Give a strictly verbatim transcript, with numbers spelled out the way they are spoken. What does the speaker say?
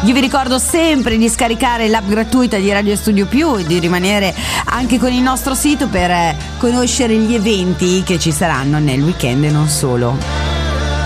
Io vi ricordo sempre di scaricare l'app gratuita di Radio Studio Più e di rimanere anche con il nostro sito per conoscere gli eventi che ci saranno nel weekend e non solo.